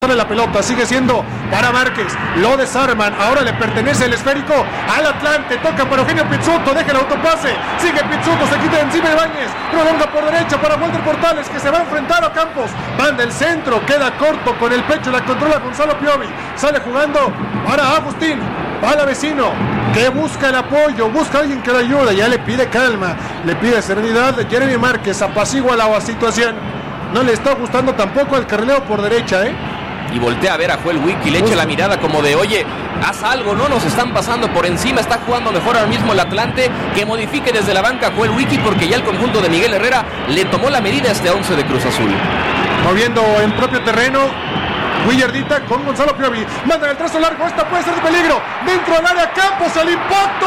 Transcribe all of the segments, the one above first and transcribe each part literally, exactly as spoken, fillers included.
La pelota sigue siendo para Márquez, lo desarman, ahora le pertenece el esférico al Atlante, toca para Eugenio Pizzuto, deja el autopase, sigue Pizzuto, se quita encima de Ibáñez, prolonga por derecha para Walter Portales, que se va a enfrentar a Campos, manda el centro, queda corto con el pecho, la controla Gonzalo Piovi, sale jugando para Agustín, para Vecino, que busca el apoyo, busca a alguien que lo ayude, ya le pide calma, le pide serenidad, Jeremy Márquez apacigua la situación, no le está gustando tampoco el carrilero por derecha, eh y voltea a ver a Joel Wiki, le echa la mirada como de, oye, haz algo, no nos están pasando por encima, está jugando mejor ahora mismo el Atlante, que modifique desde la banca a Joel Wiki, porque ya el conjunto de Miguel Herrera le tomó la medida a este once de Cruz Azul. Moviendo en propio terreno, Willardita con Gonzalo Piovi, manda el trazo largo, esta puede ser de peligro, dentro del área, Campos, el impacto,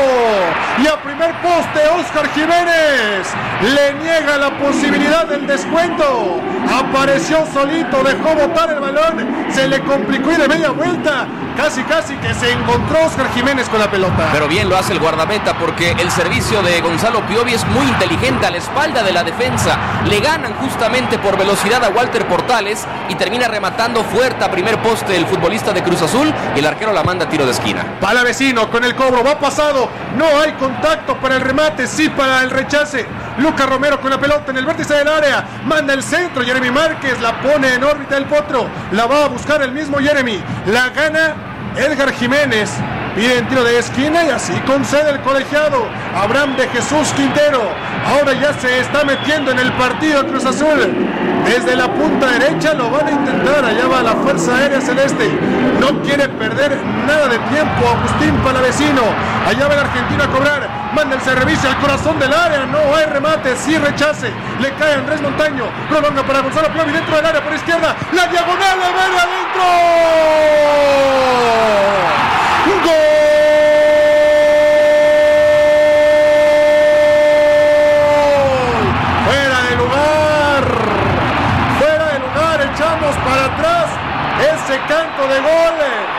y a primer poste, Óscar Jiménez, le niega la posibilidad del descuento, apareció solito, dejó botar el balón, se le complicó y de media vuelta, casi casi que se encontró Óscar Jiménez con la pelota. Pero bien lo hace el guardameta, porque el servicio de Gonzalo Piovi es muy inteligente a la espalda de la defensa, le ganan justamente por velocidad a Walter Portales y termina rematando fuerte a primer poste el futbolista de Cruz Azul y el arquero la manda a tiro de esquina. Para Vecino con el cobro, va pasado, no hay contacto para el remate, sí para el rechace. Lucas Romero con la pelota en el vértice del área, manda el centro, Jeremy Márquez la pone en órbita del potro, la va a buscar el mismo Jeremy, la gana Edgar Jiménez, pide en tiro de esquina y así concede el colegiado Abraham de Jesús Quintero. Ahora ya se está metiendo en el partido Cruz Azul. Desde la punta derecha lo van a intentar. Allá va la Fuerza Aérea Celeste. No quiere perder nada de tiempo Agustín Palavecino. Allá va el argentino a cobrar. Manda el servicio al corazón del área. No hay remate, sí rechace. Le cae Andrés Montaño. Prolonga para Gonzalo Piovi dentro del área por izquierda. La diagonal, la ve adentro. ¡Gol! Fuera de lugar. Fuera de lugar. Echamos para atrás ese canto de gol.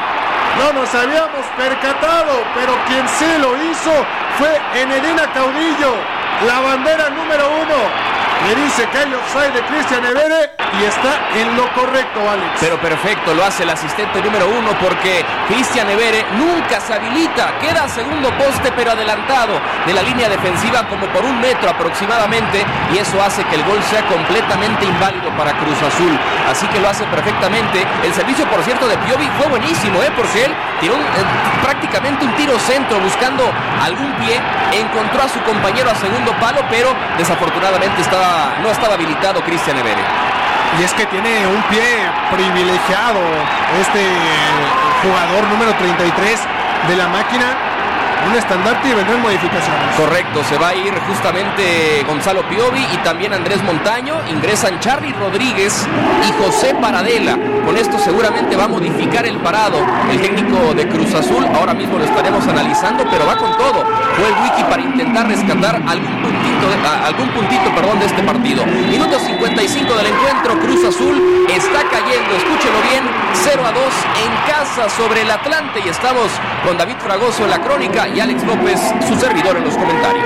No nos habíamos percatado, pero quien sí lo hizo fue Enedina Caudillo, la bandera número uno. Le dice que hay offside de Cristian Evere y está en lo correcto, Alex. Pero perfecto, lo hace el asistente número uno, porque Cristian Evere nunca se habilita, queda a segundo poste pero adelantado de la línea defensiva como por un metro aproximadamente, y eso hace que el gol sea completamente inválido para Cruz Azul. Así que lo hace perfectamente. El servicio, por cierto, de Piovi fue buenísimo, ¿eh? Porque él tiró un, eh, prácticamente un tiro centro buscando algún pie, encontró a su compañero a segundo palo, pero desafortunadamente estaba no estaba habilitado Cristian Evere. Y es que tiene un pie privilegiado este jugador número treinta y tres de la máquina. Un estandarte y vendrán modificaciones. Correcto, se va a ir justamente Gonzalo Piovi y también Andrés Montaño. Ingresan Charly Rodríguez y José Paradela. Con esto seguramente va a modificar el parado el técnico de Cruz Azul. Ahora mismo lo estaremos analizando, pero va con todo. Fue el Wiki para intentar rescatar algún puntito, de, a, algún puntito perdón, de este partido. Minuto cincuenta y cinco del encuentro. Cruz Azul está cayendo, escúchelo bien, cero a dos en casa sobre el Atlante. Y estamos con David Fragoso en la crónica y Alex López, su servidor, en los comentarios.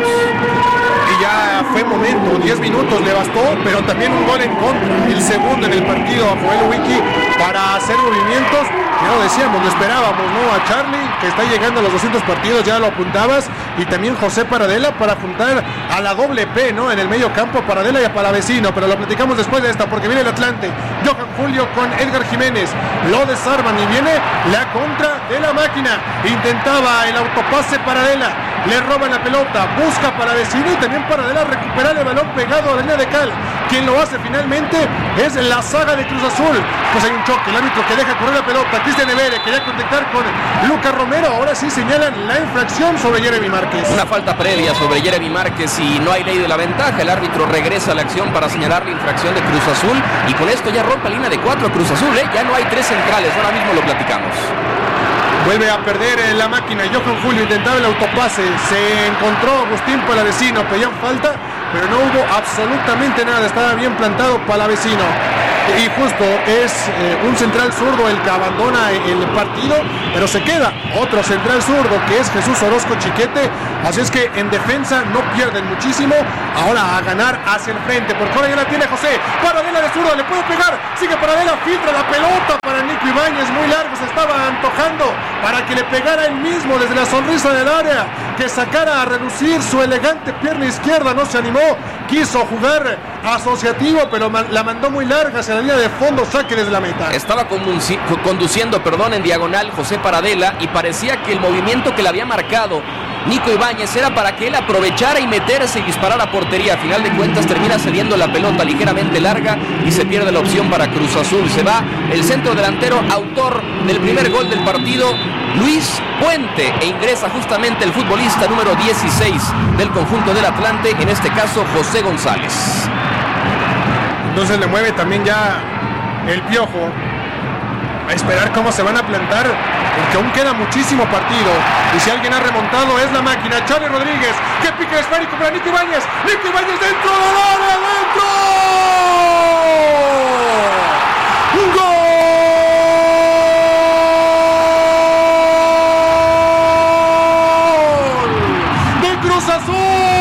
Y ya fue momento, diez minutos le bastó, pero también un gol en contra, el segundo en el partido a Joel Wiki para hacer movimientos. Ya lo decíamos, lo esperábamos, ¿no? A Charly, que está llegando a los doscientos partidos, ya lo apuntabas, y también José Paradela para apuntar a la doble P, ¿no? En el medio campo, Paradela y a Palavecino, pero lo platicamos después de esta, porque viene el Atlante. Johan Julio con Edgar Jiménez, lo desarman y viene la contra de la máquina. Intentaba el autopase Paradela, le roban la pelota, busca Palavecino y también Paradela recuperar el balón pegado a la línea de cal. Quien lo hace finalmente es la saga de Cruz Azul. Pues hay un choque, el árbitro que deja correr la pelota. Cristian Evere quería contactar con Lucas Romero. Ahora sí señalan la infracción sobre Jeremy Márquez. Una falta previa sobre Jeremy Márquez y no hay ley de la ventaja. El árbitro regresa a la acción para señalar la infracción de Cruz Azul. Y con esto ya rompe la línea de cuatro Cruz Azul, ¿eh? Ya no hay tres centrales, ahora mismo lo platicamos. Vuelve a perder la máquina. Johan Julio intentaba el autopase. Se encontró Agustín Palavecino. Pedían falta, pero no hubo absolutamente nada. Estaba bien plantado Palavecino. Y justo es eh, un central zurdo el que abandona el partido, pero se queda otro central zurdo que es Jesús Orozco Chiquete. Así es que en defensa no pierden muchísimo. Ahora a ganar hacia el frente, porque ahora ya la tiene José. Paradela de zurdo, le puede pegar. Sigue Paradela, filtra la pelota para Nico Ibáñez. Muy largo, se estaba antojando para que le pegara él mismo desde la sonrisa del área, que sacara a reducir su elegante pierna izquierda. No se animó, quiso jugar asociativo, pero la mandó muy larga hacia la línea de fondo, saque desde la meta. Estaba conduci- conduciendo perdón, en diagonal José Paradela y parecía que el movimiento que le había marcado Nico Ibáñez era para que él aprovechara y meterse y disparar a portería. A final de cuentas termina cediendo la pelota ligeramente larga y se pierde la opción para Cruz Azul. Se va el centro delantero, autor del primer gol del partido, Luis Puente, e ingresa justamente el futbolista número dieciséis del conjunto del Atlante, en este caso José González. Entonces le mueve también ya el Piojo a esperar cómo se van a plantar, porque aún queda muchísimo partido. Y si alguien ha remontado es la máquina. Charly Rodríguez, que pique esférico para Nico Ibáñez. Nico Ibáñez dentro del área, dentro. ¡Gol! ¡De Cruz Azul!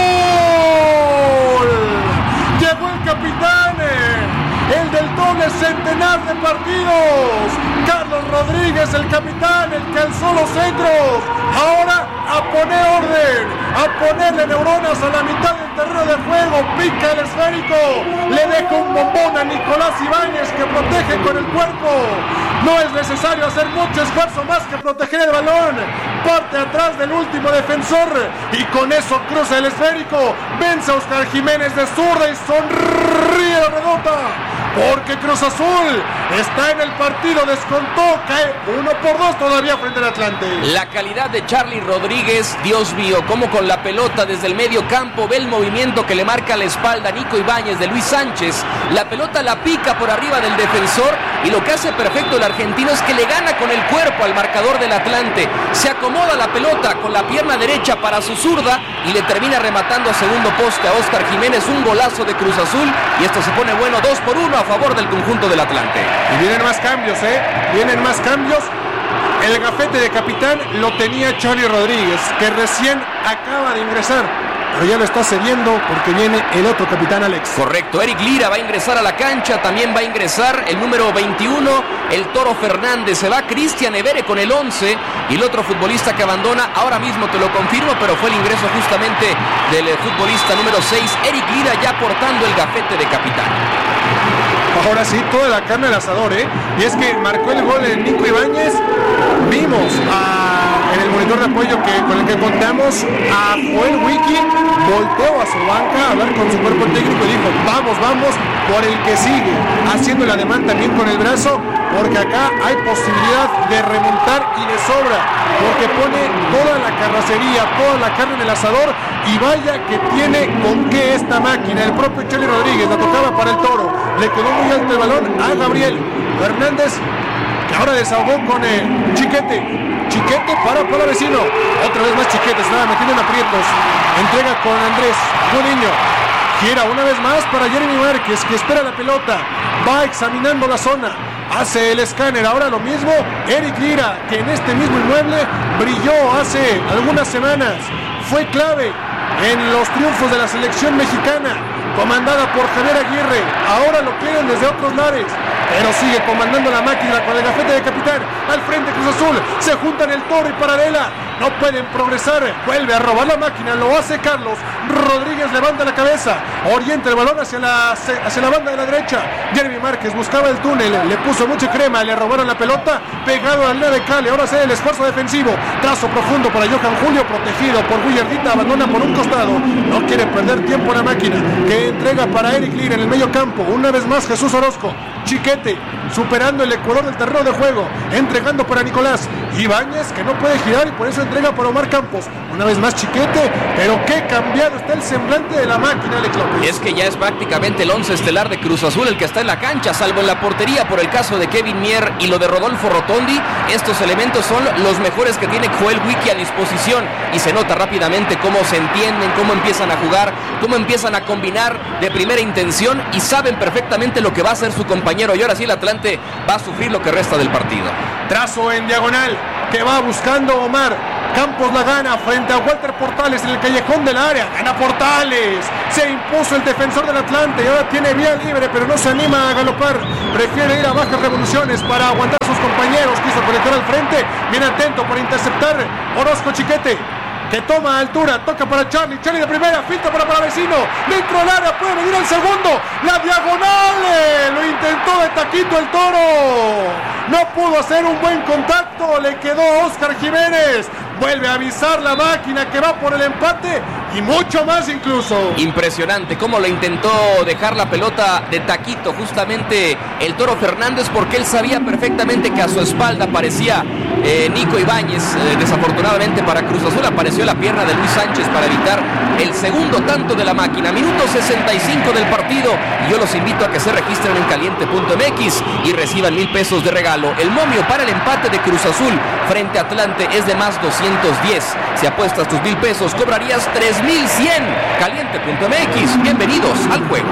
Llegó el capitán, el del doble centenar de partidos, Carlos Rodríguez, el capitán, el que alzó los centros. Ahora a poner orden, a ponerle neuronas a la mitad del terreno de juego. Pica el esférico, le deja un bombón a Nicolás Ibáñez, que protege con el cuerpo. No es necesario hacer mucho esfuerzo más que proteger el balón. Parte atrás del último defensor y con eso cruza el esférico. Vence a Oscar Jiménez de zurda y sonríe la redonda, porque Cruz Azul está en el partido, descontó, cae uno por dos todavía frente al Atlante. La calidad de Charly Rodríguez, Dios mío, como con la pelota desde el medio campo, ve el movimiento que le marca la espalda a Nico Ibáñez de Luis Sánchez, la pelota la pica por arriba del defensor y lo que hace perfecto el argentino es que le gana con el cuerpo al marcador del Atlante, se acomoda la pelota con la pierna derecha para su zurda y le termina rematando a segundo poste a Oscar Jiménez, un golazo de Cruz Azul, y esto se pone bueno, dos por uno a favor del conjunto del Atlante. Y vienen más cambios, ¿eh? Vienen más cambios. El gafete de capitán lo tenía Charly Rodríguez, que recién acaba de ingresar, pero ya lo está cediendo porque viene el otro capitán, Alex. Correcto, Eric Lira va a ingresar a la cancha, también va a ingresar el número veintiuno, el Toro Fernández. Se va Cristian Evere con el once y el otro futbolista que abandona, ahora mismo te lo confirmo, pero fue el ingreso justamente del futbolista número seis, Eric Lira, ya portando el gafete de capitán. Ahora sí, toda la carne al asador, ¿eh? Y es que marcó el gol en Nico Ibáñez. Vimos a, en el monitor de apoyo que, con el que contamos a Joel Wiki, volteó a su banca a hablar con su cuerpo técnico y dijo, vamos, vamos, por el que sigue, haciendo el ademán también con el brazo, porque acá hay posibilidad de remontar y de sobra, porque pone toda la carrocería, toda la carne en el asador, y vaya que tiene con qué esta máquina. El propio Charly Rodríguez la tocaba para el Toro, le quedó muy alto el balón a Gabriel Hernández, que ahora desahogó con el Chiquete. Chiquete para Polo Vecino, otra vez más Chiquete, se estaba metiendo en aprietos, entrega con Andrés Gudiño, gira una vez más para Jeremy Márquez, que espera la pelota, va examinando la zona, hace el escáner. Ahora lo mismo Eric Lira, que en este mismo inmueble brilló hace algunas semanas, fue clave en los triunfos de la selección mexicana, comandada por Javier Aguirre. Ahora lo quieren desde otros lares, pero sigue comandando la máquina con el gafete de capitán. Al frente Cruz Azul, se juntan el Toro y Paradela, no pueden progresar, vuelve a robar la máquina, lo hace Carlos Rodríguez, levanta la cabeza, orienta el balón hacia la, hacia la banda de la derecha. Jeremy Márquez buscaba el túnel, le puso mucha crema, le robaron la pelota, pegado al línea de Cali. Ahora se el esfuerzo defensivo, trazo profundo para Johan Julio, protegido por Guyardita, abandona por un costado, no quiere perder tiempo la máquina, que entrega para Eric Lira en el medio campo. Una vez más Jesús Orozco, Chiquete, superando el ecuador del terreno de juego, entregando para Nicolás Ibáñez, que no puede girar y por eso entrega para Omar Campos. Una vez más Chiquete, pero qué cambiado está el semblante de la máquina, Alex López. Es que ya es prácticamente el once estelar de Cruz Azul el que está en la cancha, salvo en la portería por el caso de Kevin Mier y lo de Rodolfo Rotondi. Estos elementos son los mejores que tiene Joel Wiki a disposición y se nota rápidamente cómo se entienden, cómo empiezan a jugar, cómo empiezan a combinar de primera intención y saben perfectamente lo que va a hacer su compañero. Y ahora sí el Atlante va a sufrir lo que resta del partido. Trazo en diagonal que va buscando Omar Campos, la gana frente a Walter Portales en el callejón del área. Gana Portales, se impuso el defensor del Atlante y ahora tiene vía libre, pero no se anima a galopar, prefiere ir a bajas revoluciones para aguantar a sus compañeros. Quiso conectar al frente, bien atento por interceptar Orozco Chiquete, que toma altura, toca para Charlie, Charlie de primera, filtra para Palavecino, dentro del área, puede venir el segundo, la diagonal, lo intentó de taquito el Toro, no pudo hacer un buen contacto, le quedó Oscar Jiménez, vuelve a avisar la máquina que va por el empate y mucho más incluso. Impresionante cómo lo intentó dejar la pelota de taquito justamente el Toro Fernández, porque él sabía perfectamente que a su espalda aparecía eh, Nico Ibáñez. Eh, desafortunadamente para Cruz Azul apareció la pierna de Luis Sánchez para evitar el segundo tanto de la máquina. Minuto sesenta y cinco del partido y yo los invito a que se registren en caliente punto m x y reciban mil pesos de regalo. El momio para el empate de Cruz Azul frente a Atlante es de más doscientos diez. Si apuestas tus mil pesos cobrarías tres mil cien. caliente punto m x, bienvenidos al juego.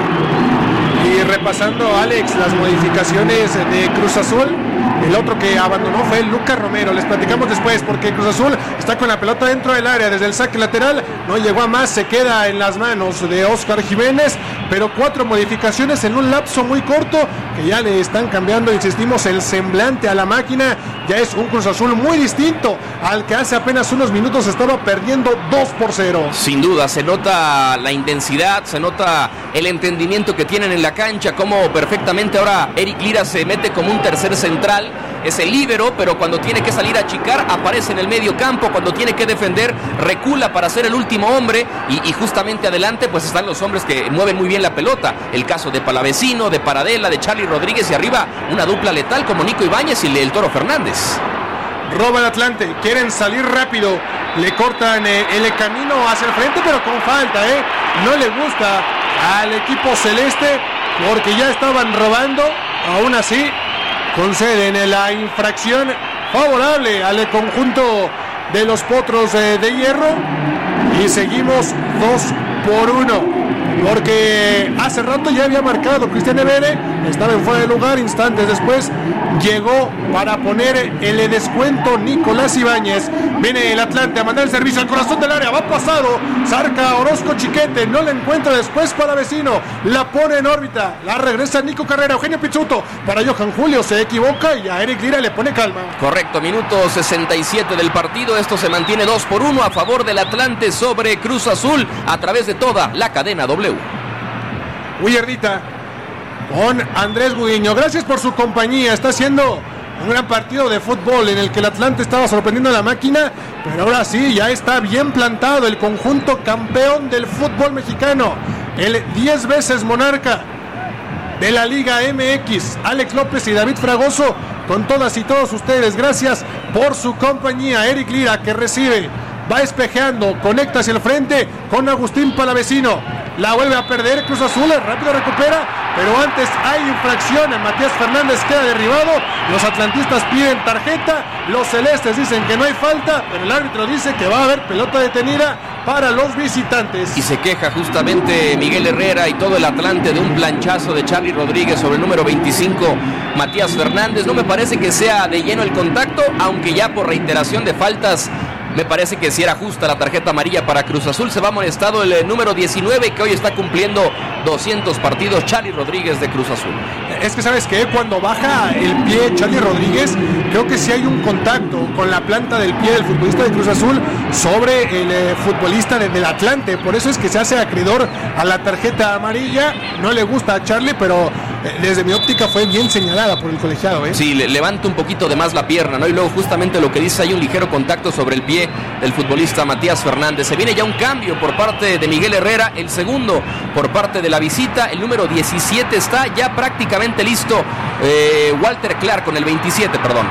Y repasando, Alex, las modificaciones de Cruz Azul, el otro que abandonó fue Lucas Romero. Les platicamos después porque Cruz Azul está con la pelota dentro del área desde el saque lateral, no llegó a más, se queda en las manos de Oscar Jiménez, pero cuatro modificaciones en un lapso muy corto que ya le están cambiando, insistimos, el semblante a la máquina. Ya es un Cruz Azul muy distinto al que hace apenas unos minutos estaba perdiendo dos por cero. Sin duda, se nota la intensidad, se nota el entendimiento que tienen en la cancha, como perfectamente ahora Eric Lira se mete como un tercer central, es el líbero, pero cuando tiene que salir a achicar aparece en el medio campo, cuando tiene que defender recula para ser el último hombre y, y justamente adelante pues están los hombres que mueven muy bien la pelota, el caso de Palavecino, de Paradela, de Charlie Rodríguez y arriba una dupla letal como Nico Ibáñez y el Toro Fernández. Roba el Atlante, quieren salir rápido, le cortan eh, el camino hacia el frente, pero con falta, ¿eh? No le gusta al equipo celeste porque ya estaban robando, aún así conceden la infracción favorable al conjunto de los Potros eh, de Hierro y seguimos dos por uno. Porque hace rato ya había marcado Cristian Evere, estaba en fuera de lugar, instantes después llegó para poner el descuento Nicolás Ibáñez. Viene el Atlante a mandar el servicio al corazón del área, va pasado, Zarca Orozco Chiquete, no la encuentra después para Vecino, la pone en órbita, la regresa Nico Carrera, Eugenio Pizzuto, para Johan Julio, se equivoca y a Eric Lira le pone calma. Correcto, minuto sesenta y siete del partido, esto se mantiene dos por uno a favor del Atlante sobre Cruz Azul a través de toda la cadena W. Willardita con Andrés Gudiño, gracias por su compañía, está haciendo un gran partido de fútbol en el que el Atlante estaba sorprendiendo a la máquina, pero ahora sí, ya está bien plantado el conjunto campeón del fútbol mexicano, el diez veces monarca de la Liga M X, Alex López y David Fragoso, con todas y todos ustedes, gracias por su compañía. Eric Lira que recibe, va espejeando, conecta hacia el frente con Agustín Palavecino, la vuelve a perder Cruz Azul, rápido recupera, pero antes hay infracción, Matías Fernández queda derribado, los atlantistas piden tarjeta, los celestes dicen que no hay falta, pero el árbitro dice que va a haber pelota detenida para los visitantes. Y se queja justamente Miguel Herrera y todo el Atlante de un planchazo de Charlie Rodríguez sobre el número veinticinco, Matías Fernández. No me parece que sea de lleno el contacto, aunque ya por reiteración de faltas me parece que si era justa la tarjeta amarilla para Cruz Azul. Se va molestado el número diecinueve que hoy está cumpliendo doscientos partidos, Charlie Rodríguez de Cruz Azul. Es que sabes que cuando baja el pie Charlie Rodríguez, creo que sí hay un contacto con la planta del pie del futbolista de Cruz Azul sobre el eh, futbolista de, del Atlante, por eso es que se hace acreedor a la tarjeta amarilla. No le gusta a Charlie, pero desde mi óptica fue bien señalada por el colegiado, ¿eh? Sí, le, levanta un poquito de más la pierna, ¿no? Y luego justamente lo que dice, hay un ligero contacto sobre el pie del futbolista Matías Fernández. Se viene ya un cambio por parte de Miguel Herrera, el segundo por parte de la visita, el número diecisiete está ya prácticamente listo, eh, Walter Clark con el veintisiete, perdón.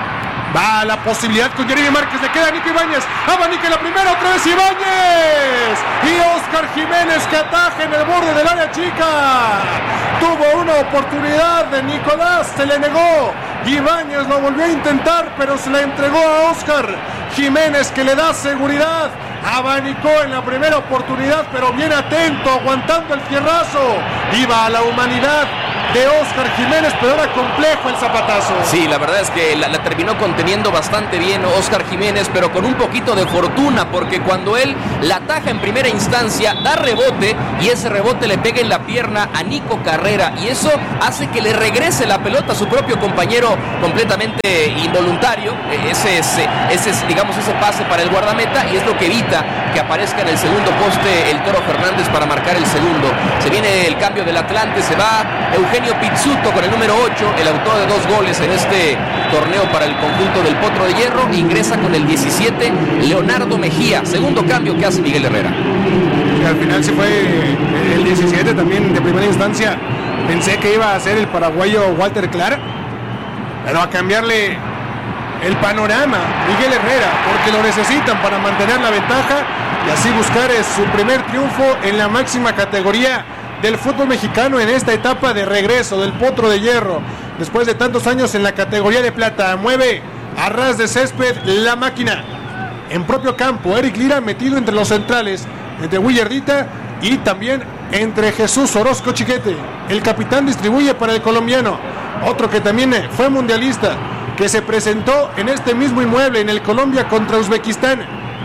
Va la posibilidad con Jeremy Márquez, le queda Nico Ibáñez, abanica la primera, otra vez Ibáñez, y Óscar Jiménez que ataja en el borde del área chica, tuvo una oportunidad de Nicolás, se le negó, Ibáñez lo volvió a intentar, pero se la entregó a Óscar Jiménez que le da seguridad, abanicó en la primera oportunidad, pero bien atento, aguantando el fierrazo, iba a la humanidad de Óscar Jiménez, pero era complejo el zapatazo. Sí, la verdad es que la, la terminó conteniendo bastante bien Óscar Jiménez, pero con un poquito de fortuna, porque cuando él la ataja en primera instancia, da rebote, y ese rebote le pega en la pierna a Nico Carrera, y eso hace que le regrese la pelota a su propio compañero completamente involuntario. Ese es, ese es, digamos, ese pase para el guardameta, y es lo que evita que aparezca en el segundo poste el Toro Fernández para marcar el segundo. Se viene el cambio del Atlante, se va Eugenio Pizzuto con el número ocho, el autor de dos goles en este torneo para el conjunto del Potro de Hierro, ingresa con el diecisiete Leonardo Mejía, segundo cambio que hace Miguel Herrera. Y al final se fue el diecisiete también de primera instancia, pensé que iba a ser el paraguayo Walter Clark, pero a cambiarle el panorama Miguel Herrera, porque lo necesitan para mantener la ventaja y así buscar su primer triunfo en la máxima categoría del fútbol mexicano en esta etapa de regreso del Potro de Hierro, después de tantos años en la categoría de plata. Mueve a ras de césped la máquina en propio campo, Eric Lira metido entre los centrales, entre Willardita y también entre Jesús Orozco Chiquete. El capitán distribuye para el colombiano, otro que también fue mundialista, que se presentó en este mismo inmueble en el Colombia contra Uzbekistán,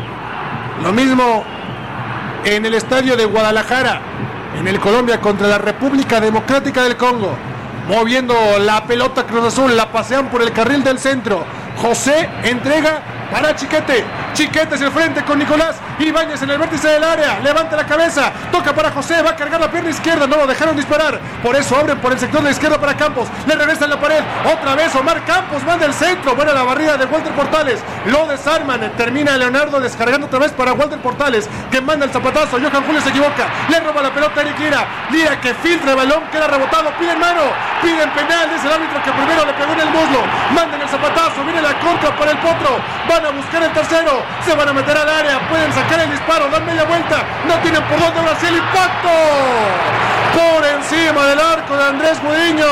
lo mismo en el estadio de Guadalajara, en el Colombia contra la República Democrática del Congo, moviendo la pelota Cruz Azul, la pasean por el carril del centro, José entrega para Chiquete, Chiquete hacia el frente con Nicolás, Ibáñez en el vértice del área, levanta la cabeza, toca para José, va a cargar la pierna izquierda, no lo dejaron disparar, por eso abren por el sector de la izquierda para Campos, le regresa en la pared, otra vez Omar Campos, manda el centro, buena la barrida de Walter Portales, lo desarman, termina Leonardo descargando otra vez para Walter Portales, que manda el zapatazo, Johan Julio se equivoca, le roba la pelota a Eric Lira, Lira que filtra el balón, queda rebotado, piden mano, piden penal, dice el árbitro que primero le pegó en el muslo, mandan el zapatazo, viene la contra para el Potro, van a buscar el tercero, se van a meter al área, pueden sacar el disparo, dan media vuelta, no tienen por dónde, ahora sí el impacto, por encima del arco de Andrés Gudiño,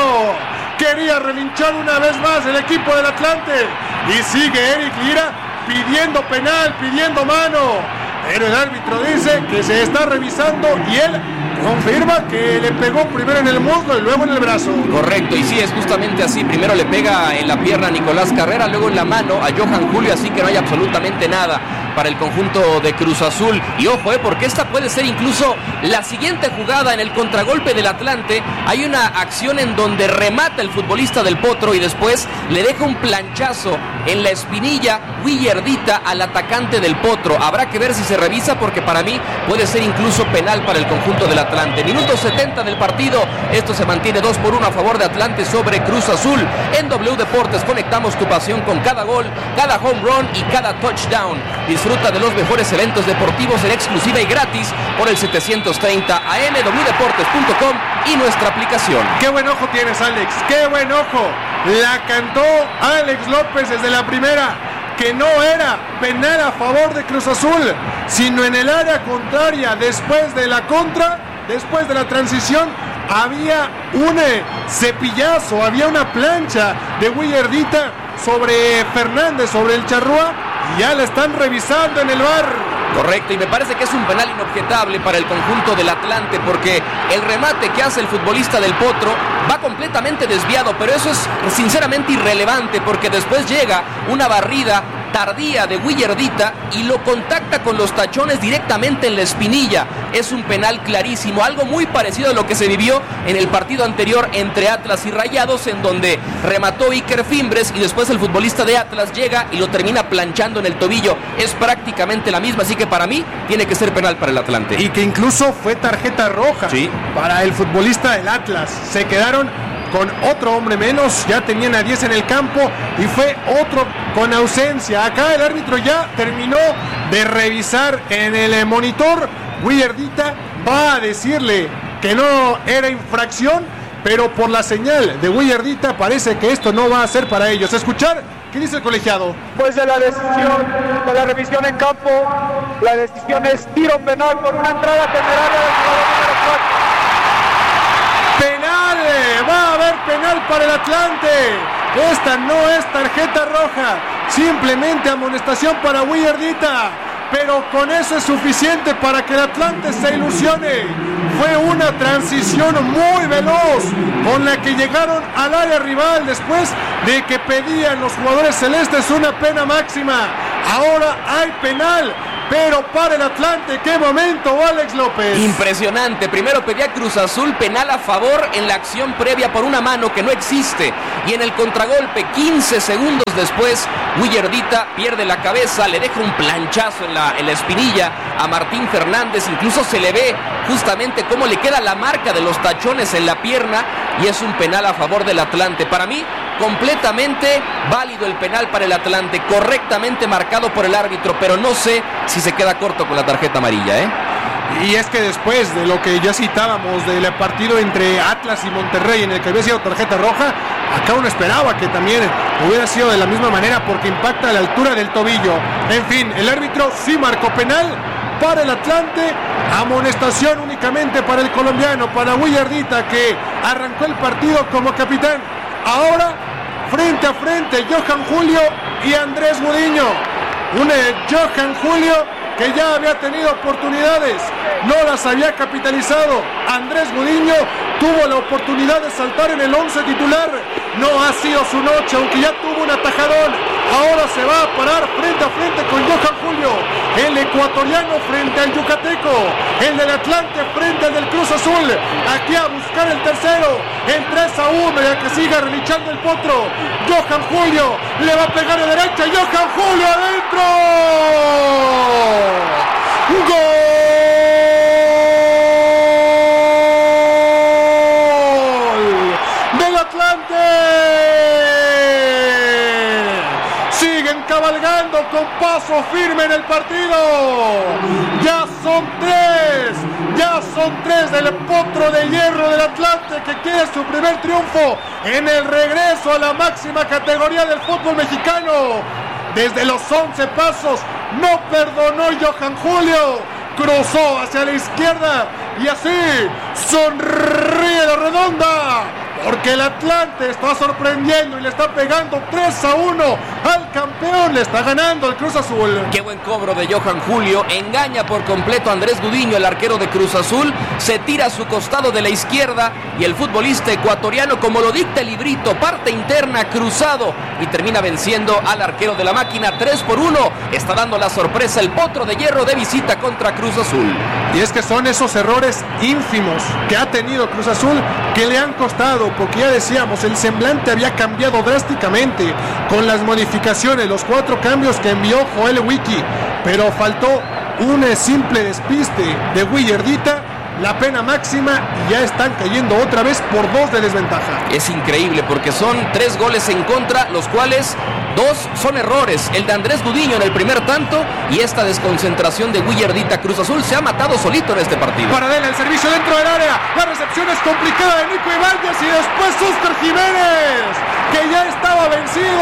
quería relinchar una vez más el equipo del Atlante, y sigue Eric Lira pidiendo penal, pidiendo mano, pero el árbitro dice que se está revisando y él confirma que le pegó primero en el muslo y luego en el brazo. Correcto, y sí, es justamente así. Primero le pega en la pierna a Nicolás Carrera, luego en la mano a Johan Julio, así que no hay absolutamente nada para el conjunto de Cruz Azul. Y ojo, eh, porque esta puede ser incluso la siguiente jugada en el contragolpe del Atlante. Hay una acción en donde remata el futbolista del Potro y después le deja un planchazo en la espinilla Willardita al atacante del Potro. Habrá que ver si se revisa, porque para mí puede ser incluso penal para el conjunto del Atlante. Minuto setenta del partido, esto se mantiene dos por uno a favor de Atlante sobre Cruz Azul. En W Deportes conectamos tu pasión con cada gol, cada home run y cada touchdown. Disfruta de los mejores eventos deportivos en exclusiva y gratis por el setecientos treinta A M, w deportes punto com y nuestra aplicación. Qué buen ojo tienes, Alex, qué buen ojo. La cantó Alex López desde la primera, que no era penal a favor de Cruz Azul, sino en el área contraria. Después de la contra, después de la transición, había un cepillazo, había una plancha de Willardita sobre Fernández, sobre el Charrúa, y ya la están revisando en el V A R. Correcto, y me parece que es un penal inobjetable para el conjunto del Atlante, porque el remate que hace el futbolista del Potro va completamente desviado, pero eso es sinceramente irrelevante, porque después llega una barrida tardía de Willardita y lo contacta con los tachones directamente en la espinilla. Es un penal clarísimo, algo muy parecido a lo que se vivió en el partido anterior entre Atlas y Rayados, en donde remató Iker Fimbres y después el futbolista de Atlas llega y lo termina planchando en el tobillo. Es prácticamente la misma, así que para mí tiene que ser penal para el Atlante. Y que incluso fue tarjeta roja, sí, para el futbolista del Atlas. Se quedaron con otro hombre menos, ya tenían a diez en el campo y fue otro con ausencia. Acá el árbitro ya terminó de revisar en el monitor. Willardita va a decirle que no era infracción, pero por la señal de Willardita parece que esto no va a ser para ellos. Escuchar qué dice el colegiado. Pues de la decisión de la revisión en campo, la decisión es tiro penal por una entrada temeraria del jugador número cuatro. Penal, va a haber penal para el Atlante. Esta no es tarjeta roja, simplemente amonestación para Willardita, pero con eso es suficiente para que el Atlante se ilusione. Fue una transición muy veloz con la que llegaron al área rival después de que pedían los jugadores celestes una pena máxima. Ahora hay penal, pero para el Atlante. ¡Qué momento, Alex López! Impresionante. Primero pedía Cruz Azul penal a favor en la acción previa por una mano que no existe. Y en el contragolpe, quince segundos después, Willardita pierde la cabeza, le deja un planchazo en la, en la espinilla a Martín Fernández. Incluso se le ve justamente cómo le queda la marca de los tachones en la pierna. Y es un penal a favor del Atlante. Para mí, completamente válido el penal para el Atlante, correctamente marcado por el árbitro, pero no sé si se queda corto con la tarjeta amarilla, ¿eh? Y es que después de lo que ya citábamos del partido entre Atlas y Monterrey, en el que había sido tarjeta roja, acá uno esperaba que también hubiera sido de la misma manera porque impacta a la altura del tobillo. En fin, el árbitro sí marcó penal para el Atlante, amonestación únicamente para el colombiano, para Willardita, que arrancó el partido como capitán. Ahora, frente a frente, Johan Julio y Andrés Gudiño. Un eh, Johan Julio que ya había tenido oportunidades, no las había capitalizado. Andrés Gudiño tuvo la oportunidad de saltar en el once titular, no ha sido su noche, aunque ya tuvo un atajadón. Ahora se va a parar frente a frente con Johan Julio, el ecuatoriano frente al yucateco, el del Atlante frente al del Cruz Azul, aquí a buscar el tercero, el tres a uno, y a que siga relichando el potro. Johan Julio le va a pegar de derecha, Johan Julio adentro. ¡Gol del Atlante! Siguen cabalgando con paso firme en el partido. Ya son tres, ya son tres del potro de hierro del Atlante, que quiere su primer triunfo en el regreso a la máxima categoría del fútbol mexicano. Desde los once pasos no perdonó Johan Julio, cruzó hacia la izquierda y así sonríe la redonda, porque el Atlante está sorprendiendo y le está pegando tres a uno al campeón, le está ganando el Cruz Azul. Qué buen cobro de Johan Julio, engaña por completo a Andrés Gudiño, el arquero de Cruz Azul, se tira a su costado de la izquierda y el futbolista ecuatoriano, como lo dicta el librito, parte interna, cruzado, y termina venciendo al arquero de la máquina. Tres por uno, está dando la sorpresa el potro de hierro de visita contra Cruz Azul. Y es que son esos errores ínfimos que ha tenido Cruz Azul que le han costado, porque ya decíamos, el semblante había cambiado drásticamente con las modificaciones, los cuatro cambios que envió Joel Wiki, pero faltó un simple despiste de Willardita, la pena máxima, y ya están cayendo otra vez por dos de desventaja. Es increíble porque son tres goles en contra, los cuales dos son errores, el de Andrés Gudiño en el primer tanto y esta desconcentración de Willardita. Cruz Azul se ha matado solito en este partido. Paradela, el servicio dentro del área, la recepción es complicada de Nico Ibáñez y después Óscar Jiménez, que ya estaba vencido.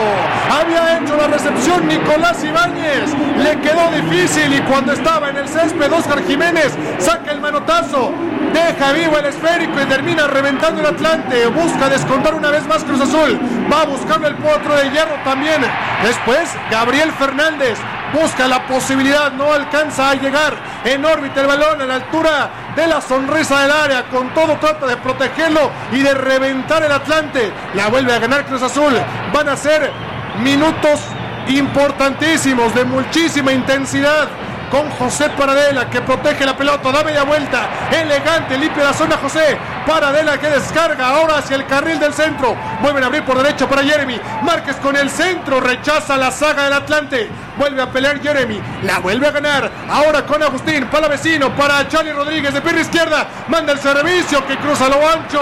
Había hecho la recepción Nicolás Ibáñez, le quedó difícil y cuando estaba en el césped Óscar Jiménez saca el manotazo, deja vivo el esférico y termina reventando el Atlante. Busca descontar una vez más Cruz Azul, va a buscarlo el potro de hierro también. Después Gabriel Fernández busca la posibilidad, no alcanza a llegar en órbita el balón a la altura de la sonrisa del área, con todo trata de protegerlo y de reventar el Atlante. La vuelve a ganar Cruz Azul. Van a ser minutos importantísimos de muchísima intensidad, con José Paradela que protege la pelota, da media vuelta, elegante, limpia la zona José Paradela, que descarga ahora hacia el carril del centro, vuelven a abrir por derecha para Jeremy Márquez con el centro, rechaza la saga del Atlante, vuelve a pelear Jeremy, la vuelve a ganar, ahora con Agustín, Palavecino, para Charlie Rodríguez de pierna izquierda, manda el servicio que cruza lo ancho,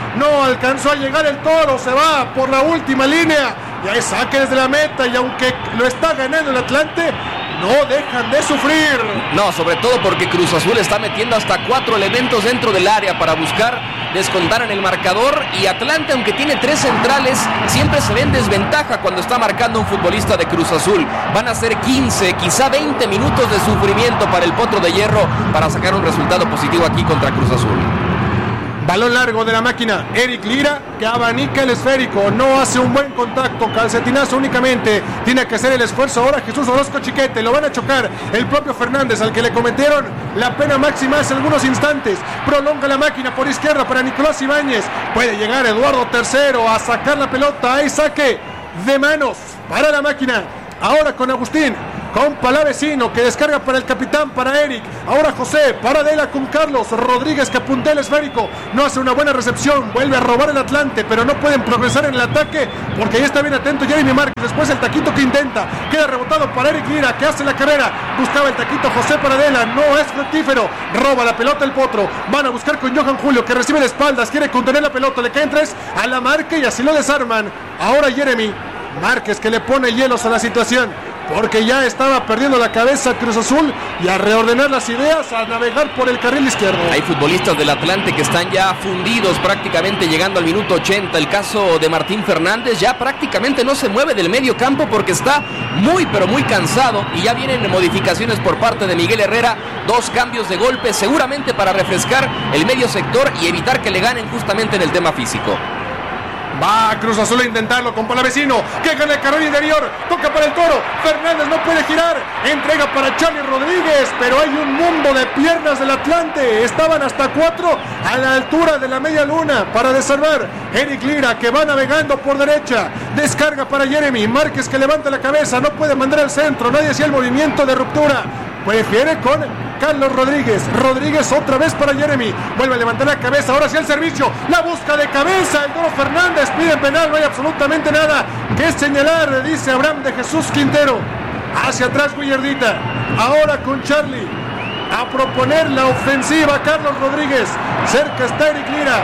no alcanzó a llegar el Toro, se va por la última línea, y hay saque desde la meta, y aunque lo está ganando el Atlante, no dejan de sufrir. No, sobre todo porque Cruz Azul está metiendo hasta cuatro elementos dentro del área para buscar descontar en el marcador, y Atlante, aunque tiene tres centrales, siempre se ve en desventaja cuando está marcando un futbolista de Cruz Azul. Van a ser quince, quizá veinte minutos de sufrimiento para el Potro de Hierro para sacar un resultado positivo aquí contra Cruz Azul. Balón largo de la máquina, Eric Lira, que abanica el esférico, no hace un buen contacto, calcetinazo únicamente, tiene que hacer el esfuerzo ahora Jesús Orozco Chiquete, lo van a chocar el propio Fernández, al que le cometieron la pena máxima hace algunos instantes. Prolonga la máquina por izquierda para Nicolás Ibáñez, puede llegar Eduardo Tercero a sacar la pelota, hay saque de manos para la máquina, ahora con Agustín, con Palavecino, que descarga para el capitán, para Eric, ahora José, para Adela con Carlos Rodríguez, que apunta el esférico, no hace una buena recepción, vuelve a robar el Atlante, pero no pueden progresar en el ataque, porque ahí está bien atento Jeremy Márquez, después el taquito que intenta, queda rebotado para Eric Lira, que hace la carrera, buscaba el taquito José para Adela, no es fructífero, roba la pelota el Potro, van a buscar con Johan Julio, que recibe de espaldas, quiere contener la pelota, le caen tres a la marca y así lo desarman, ahora Jeremy Márquez, que le pone hielos a la situación, porque ya estaba perdiendo la cabeza Cruz Azul, y a reordenar las ideas, a navegar por el carril izquierdo. Hay futbolistas del Atlante que están ya fundidos prácticamente llegando al minuto ochenta. El caso de Martín Fernández ya prácticamente no se mueve del medio campo porque está muy pero muy cansado, y ya vienen modificaciones por parte de Miguel Herrera, dos cambios de golpe seguramente para refrescar el medio sector y evitar que le ganen justamente en el tema físico. Va Cruz Azul a intentarlo con Palavecino, que gana el carril interior, toca para el Toro, Fernández no puede girar, entrega para Charlie Rodríguez, pero hay un mundo de piernas del Atlante, estaban hasta cuatro a la altura de la media luna para desarmar. Eric Lira, que va navegando por derecha, descarga para Jeremy Márquez, que levanta la cabeza, no puede mandar al centro, nadie hacía el movimiento de ruptura, prefiere con Carlos Rodríguez, Rodríguez otra vez para Jeremy, vuelve a levantar la cabeza, ahora sí el servicio, la busca de cabeza, el Toro Fernández pide penal, no hay absolutamente nada que señalar, dice Abraham de Jesús Quintero, hacia atrás Guillardita, ahora con Charlie, a proponer la ofensiva Carlos Rodríguez, cerca está Eric Lira,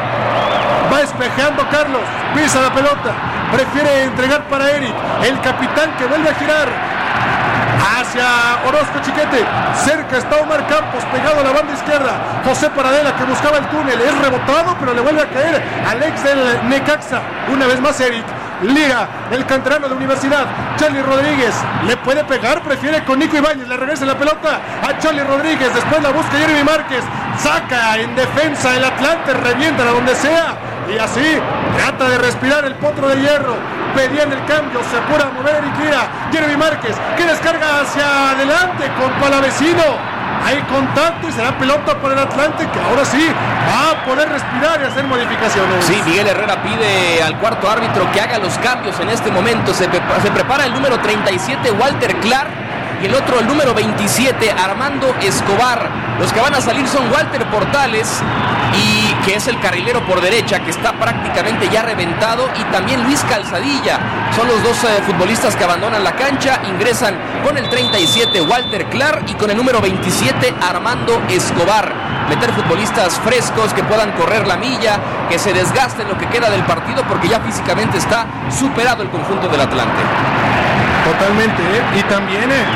va espejando Carlos, pisa la pelota, prefiere entregar para Eric, el capitán que vuelve a girar, hacia Orozco Chiquete, cerca está Omar Campos, pegado a la banda izquierda, José Paradela, que buscaba el túnel, es rebotado, pero le vuelve a caer al ex del Necaxa, una vez más Eric Lira, el canterano de Universidad, Charlie Rodríguez, le puede pegar, prefiere con Nico Ibáñez, le regresa la pelota a Charlie Rodríguez, después la busca Jeremy Márquez, saca en defensa el Atlante, revienta a donde sea, y así trata de respirar el Potro de Hierro, pedían el cambio, se apura a mover Eric Lira, Jeremy Márquez, que descarga hacia adelante con Palavecino, hay contacto y será pelota para el Atlante, que ahora sí va a poder respirar y hacer modificaciones. Sí, Miguel Herrera pide al cuarto árbitro que haga los cambios en este momento, se, pre- se prepara el número treinta y siete Walter Clark, y el otro el número veintisiete Armando Escobar. Los que van a salir son Walter Portales, y que es el carrilero por derecha, que está prácticamente ya reventado, y también Luis Calzadilla. Son los dos eh, futbolistas que abandonan la cancha, ingresan con el treinta y siete Walter Clark y con el número veintisiete Armando Escobar. Meter futbolistas frescos que puedan correr la milla, que se desgasten lo que queda del partido, porque ya físicamente está superado el conjunto del Atlante. Totalmente, ¿eh? Y también eh,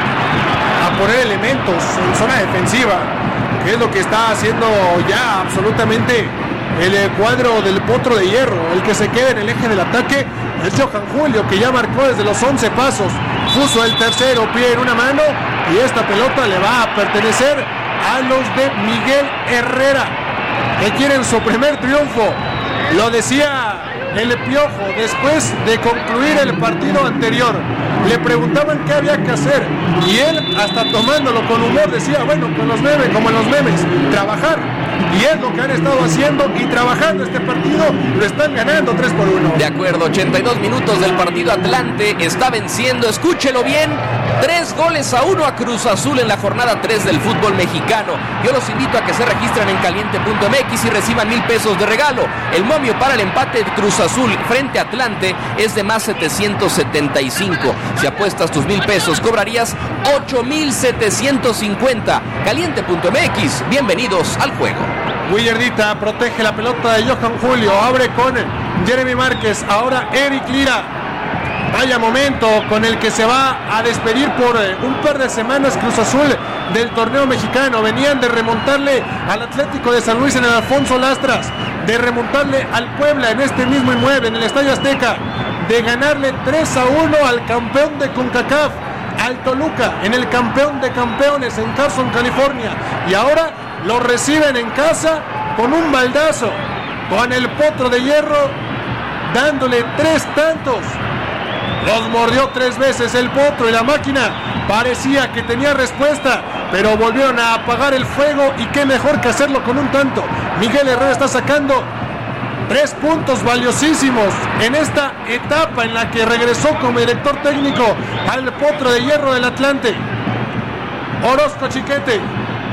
a poner elementos en zona defensiva, que es lo que está haciendo ya absolutamente el eh, cuadro del Potro de Hierro. El que se queda en el eje del ataque es Johan Julio, que ya marcó desde los once pasos, puso el tercero pie en una mano, y esta pelota le va a pertenecer a los de Miguel Herrera, que quieren su primer triunfo. Lo decía el Piojo después de concluir el partido anterior, le preguntaban qué había que hacer, y él, hasta tomándolo con humor, decía, bueno, con los memes, como en los memes, trabajar, y es lo que han estado haciendo y trabajando este partido, lo están ganando tres por uno. De acuerdo, ochenta y dos minutos del partido, Atlante está venciendo, escúchelo bien, tres goles a uno a Cruz Azul en la jornada tres del fútbol mexicano. Yo los invito a que se registren en caliente punto m x y reciban mil pesos de regalo. El momio para el empate de Cruz Azul frente a Atlante es de más setecientos setenta y cinco. Si apuestas tus mil pesos, cobrarías ocho mil setecientos cincuenta. caliente punto m x, bienvenidos al juego. Willardita protege la pelota de Johan Julio, abre con Jeremy Márquez, ahora Eric Lira. Vaya momento con el que se va a despedir por un par de semanas Cruz Azul del torneo mexicano. Venían de remontarle al Atlético de San Luis en el Alfonso Lastras, de remontarle al Puebla en este mismo inmueble, en el Estadio Azteca, de ganarle tres a uno al campeón de CONCACAF, al Toluca, en el campeón de campeones en Carson, California, y ahora lo reciben en casa con un baldazo, con el Potro de Hierro dándole tres tantos. Los mordió tres veces el Potro y la máquina parecía que tenía respuesta, pero volvieron a apagar el fuego, y qué mejor que hacerlo con un tanto. Miguel Herrera está sacando tres puntos valiosísimos en esta etapa en la que regresó como director técnico al Potro de Hierro del Atlante. Orozco Chiquete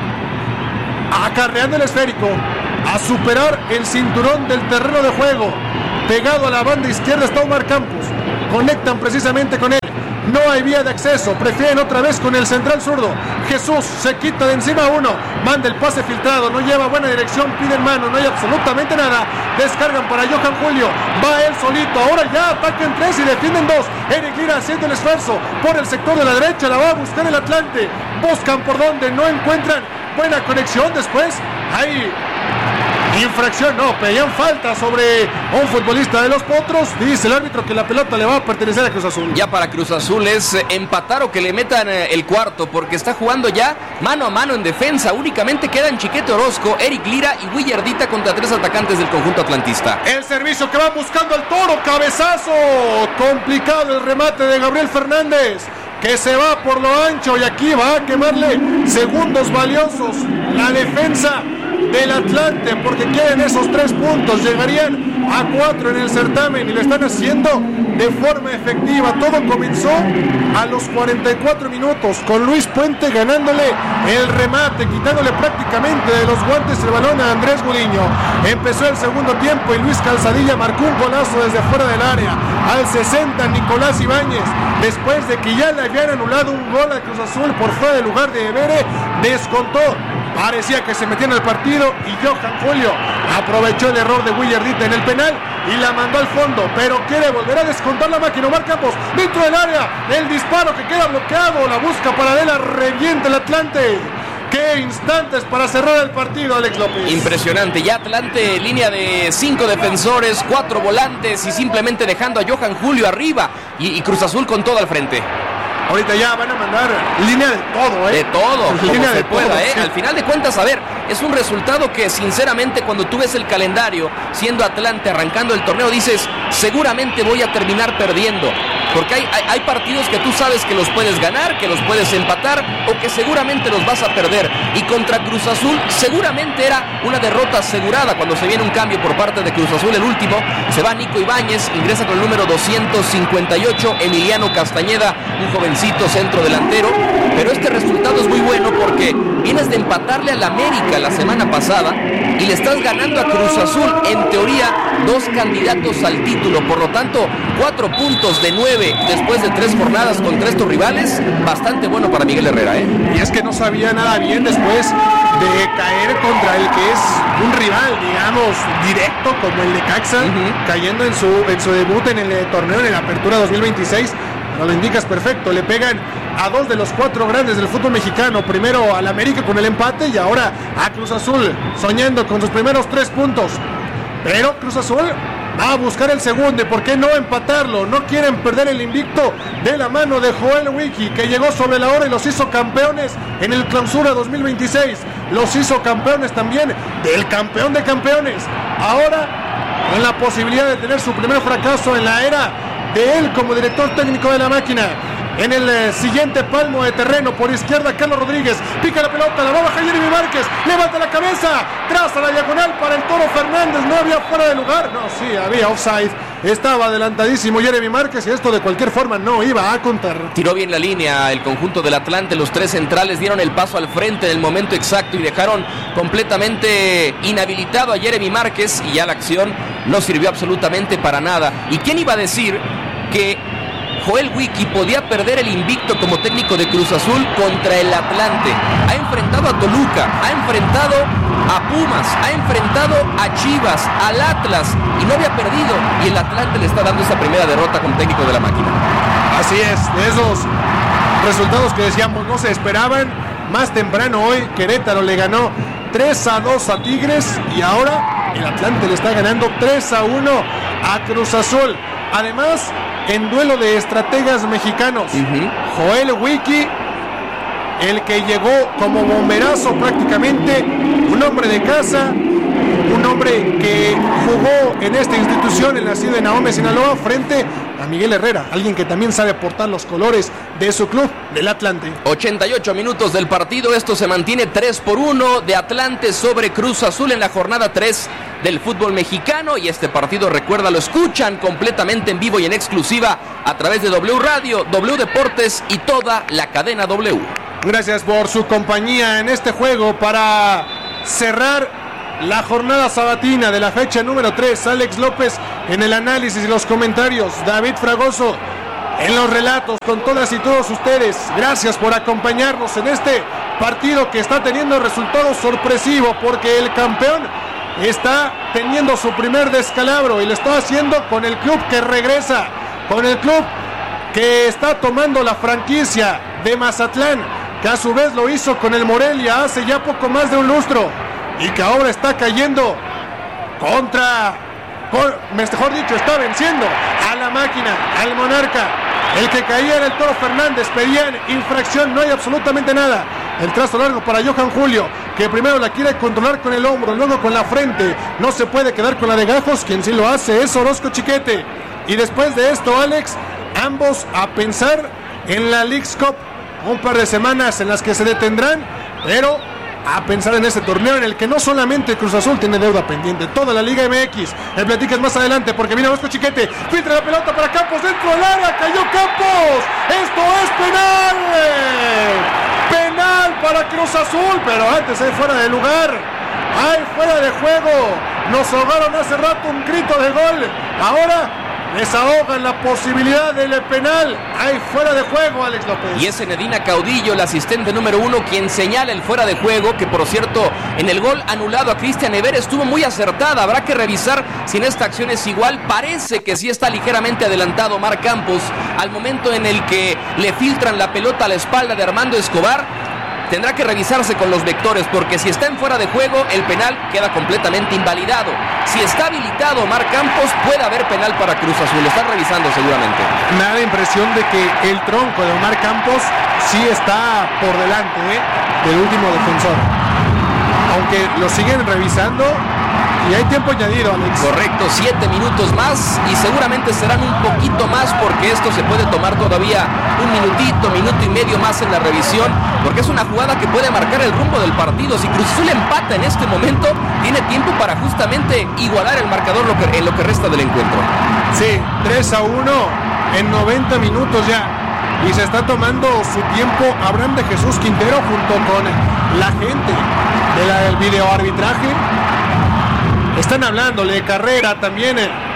acarreando el esférico a superar el cinturón del terreno de juego. Pegado a la banda izquierda está Omar Campos. Conectan precisamente con él. No hay vía de acceso. Prefieren otra vez con el central zurdo. Jesús se quita de encima a uno. Manda el pase filtrado. No lleva buena dirección. Piden mano. No hay absolutamente nada. Descargan para Johan Julio. Va él solito. Ahora ya atacan tres y defienden dos. Eric Lira haciendo el esfuerzo por el sector de la derecha. La va a buscar el Atlante. Buscan por donde. No encuentran buena conexión. Después hay infracción, no, pedían falta sobre un futbolista de los Potros. Dice el árbitro que la pelota le va a pertenecer a Cruz Azul. Ya para Cruz Azul es empatar o que le metan el cuarto, porque está jugando ya mano a mano en defensa. Únicamente quedan Chiquete Orozco, Eric Lira y Willardita contra tres atacantes del conjunto atlantista. El servicio que va buscando el Toro, cabezazo. Complicado el remate de Gabriel Fernández, que se va por lo ancho, y aquí va a quemarle segundos valiosos la defensa del Atlante, porque quieren esos tres puntos, llegarían a cuatro en el certamen y lo están haciendo de forma efectiva. Todo comenzó a los cuarenta y cuatro minutos con Luis Puente ganándole el remate, quitándole prácticamente de los guantes el balón a Andrés Gudiño. Empezó el segundo tiempo y Luis Calzadilla marcó un golazo desde fuera del área. Al sesenta, Nicolás Ibáñez, después de que ya le habían anulado un gol a Cruz Azul por fuera del lugar de Ebere, descontó. Parecía que se metía en el partido y Johan Julio aprovechó el error de Willardita en el penal y la mandó al fondo, pero quiere volver a descontar la máquina. Omar Campos dentro del área, el disparo que queda bloqueado, la busca Paradela, revienta el Atlante. ¡Qué instantes para cerrar el partido, Alex López! Impresionante, ya Atlante, línea de cinco defensores, cuatro volantes y simplemente dejando a Johan Julio arriba y, y Cruz Azul con todo al frente. Ahorita ya van a mandar línea de todo, ¿eh? De todo, como línea se de pueda, todo, ¿eh? sí. Al final de cuentas, a ver, es un resultado que sinceramente cuando tú ves el calendario, siendo Atlante arrancando el torneo, dices, seguramente voy a terminar perdiendo. Porque hay, hay, hay partidos que tú sabes que los puedes ganar, que los puedes empatar o que seguramente los vas a perder. Y contra Cruz Azul seguramente era una derrota asegurada cuando se viene un cambio por parte de Cruz Azul. El último, se va Nico Ibáñez, ingresa con el número doscientos cincuenta y ocho, Emiliano Castañeda, un jovencito centro delantero. Pero este resultado es muy bueno porque vienes de empatarle al América la semana pasada y le estás ganando a Cruz Azul, en teoría, dos candidatos al título. Por lo tanto, cuatro puntos de nueve después de tres jornadas con tres rivales, bastante bueno para Miguel Herrera, ¿eh? Y es que no sabía nada bien después de caer contra el que es un rival, digamos, directo como el Necaxa, uh-huh. cayendo en su, en su debut en el torneo, en la Apertura dos mil veintiséis. No lo indicas perfecto, le pegan a dos de los cuatro grandes del fútbol mexicano, primero al América con el empate y ahora a Cruz Azul, soñando con sus primeros tres puntos. Pero Cruz Azul va a buscar el segundo, y por qué no empatarlo. No quieren perder el invicto de la mano de Joel Wiki, que llegó sobre la hora y los hizo campeones en el Clausura dos mil veintiséis. Los hizo campeones también del campeón de campeones. Ahora, con la posibilidad de tener su primer fracaso en la era de él como director técnico de la máquina. En el eh, siguiente palmo de terreno, por izquierda, Carlos Rodríguez, pica la pelota, la va a bajar Jeremy Márquez, levanta la cabeza, traza la diagonal para el Toro Fernández, no había fuera de lugar, no, sí, había offside, estaba adelantadísimo Jeremy Márquez y esto de cualquier forma no iba a contar. Tiró bien la línea el conjunto del Atlante, los tres centrales dieron el paso al frente en el momento exacto y dejaron completamente inhabilitado a Jeremy Márquez y ya la acción no sirvió absolutamente para nada. ¿Y quién iba a decir que Joel Wiki podía perder el invicto como técnico de Cruz Azul contra el Atlante. Ha enfrentado a Toluca, ha enfrentado a Pumas, ha enfrentado a Chivas, al Atlas y no había perdido. Y el Atlante le está dando esa primera derrota como técnico de la máquina. Así es, de esos resultados que decíamos no se esperaban. Más temprano hoy Querétaro le ganó tres a dos a Tigres y ahora el Atlante le está ganando tres a uno a Cruz Azul. Además, en duelo de estrategas mexicanos, uh-huh. Joel Wiki, el que llegó como bomberazo prácticamente, un hombre de casa, un hombre que jugó en esta institución, el nacido en Ahome, Sinaloa, frente a Miguel Herrera, alguien que también sabe portar los colores de su club, del Atlante. ochenta y ocho minutos del partido, esto se mantiene tres por uno de Atlante sobre Cruz Azul en la jornada tres del fútbol mexicano, y este partido, recuerda, lo escuchan completamente en vivo y en exclusiva a través de W Radio, W Deportes y toda la cadena W. Gracias por su compañía en este juego para cerrar la jornada sabatina de la fecha número tres. Alex López en el análisis y los comentarios, David Fragoso en los relatos con todas y todos ustedes. Gracias por acompañarnos en este partido que está teniendo resultado sorpresivo, porque el campeón está teniendo su primer descalabro y lo está haciendo con el club que regresa, con el club que está tomando la franquicia de Mazatlán, que a su vez lo hizo con el Morelia hace ya poco más de un lustro y que ahora está cayendo contra, por, mejor dicho, está venciendo a la máquina, al Monarca. El que caía era el Toro Fernández, pedían infracción, no hay absolutamente nada. El trazo largo para Johan Julio, que primero la quiere controlar con el hombro, luego con la frente, no se puede quedar con la de Gajos, quien sí lo hace es Orozco Chiquete. Y después de esto, Alex, ambos a pensar en la Leagues Cup, un par de semanas en las que se detendrán, pero a pensar en este torneo en el que no solamente Cruz Azul tiene deuda pendiente, toda la Liga M X. El platicas más adelante porque viene Orozco Chiquete, filtra la pelota para Campos dentro del área, cayó Campos, esto es penal, penal para Cruz Azul, pero antes hay fuera de lugar, hay fuera de juego, nos ahogaron hace rato un grito de gol, ahora desahogan la posibilidad del penal. Hay fuera de juego, Alex López. Y es Enedina Caudillo, el asistente número uno, quien señala el fuera de juego, que por cierto, en el gol anulado a Cristian Ever estuvo muy acertada. Habrá que revisar si en esta acción es igual. Parece que sí está ligeramente adelantado Omar Campos al momento en el que le filtran la pelota a la espalda de Armando Escobar. Tendrá que revisarse con los vectores, porque si está en fuera de juego, el penal queda completamente invalidado. Si está habilitado Omar Campos, puede haber penal para Cruz Azul. Lo están revisando seguramente. Me da la impresión de que el tronco de Omar Campos sí está por delante, ¿eh?, del último defensor. Aunque lo siguen revisando y hay tiempo añadido, Alex. Correcto, siete minutos más y seguramente serán un poquito más, porque esto se puede tomar todavía un minutito, minuto y medio más en la revisión, porque es una jugada que puede marcar el rumbo del partido. Si Cruz Azul empata en este momento, tiene tiempo para justamente igualar el marcador lo que, en lo que resta del encuentro. Sí, tres a uno en noventa minutos ya, y se está tomando su tiempo Abraham de Jesús Quintero junto con la gente de la, del videoarbitraje. Están hablándole de carrera también,